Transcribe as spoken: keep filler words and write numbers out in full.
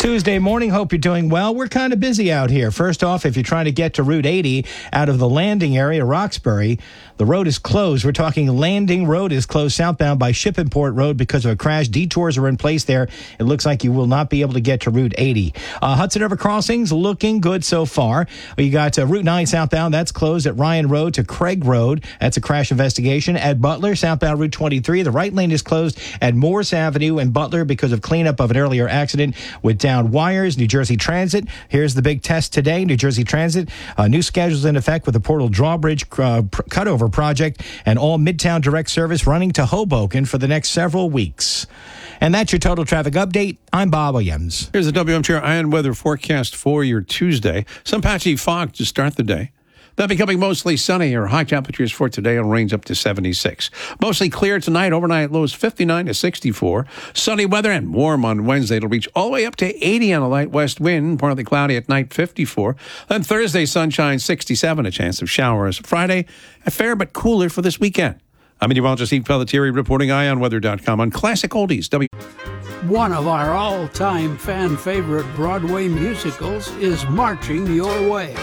Tuesday morning. Hope you're doing well. We're kind of busy out here. First off, if you're trying to get to Route eighty out of the landing area, Roxbury, the road is closed. We're talking Landing Road is closed southbound by Shippingport Road because of a crash. Detours are in place there. It looks like you will not be able to get to Route eighty. Uh, Hudson River Crossings looking good so far. You got uh, Route nine southbound. That's closed at Ryan Road to Craig Road. That's a crash investigation. At Butler, southbound Route twenty-three, the right lane is closed at Morse Avenue in Butler because of cleanup of an earlier accident with down wires. New Jersey Transit, here's the big test today. New Jersey Transit, uh, new schedules in effect with the Portal Drawbridge uh, pr- cutover project and all Midtown direct service running to Hoboken for the next several weeks. And that's your total traffic update. I'm Bob Williams. Here's the W M T R iron weather forecast for your Tuesday. Some patchy fog to start the day. Then becoming mostly sunny. Our high temperatures for today will range up to seventy-six. Mostly clear tonight. Overnight lows fifty-nine to sixty-four. Sunny weather and warm on Wednesday. It'll reach all the way up to eighty on a light west wind. Partly cloudy at night, fifty-four. Then Thursday, sunshine, sixty-seven. A chance of showers. Friday, a fair but cooler for this weekend. I'm meteorologist Steve Pelletieri reporting eye on weather dot com on Classic Oldies. W- One of our all-time fan favorite Broadway musicals is marching your way.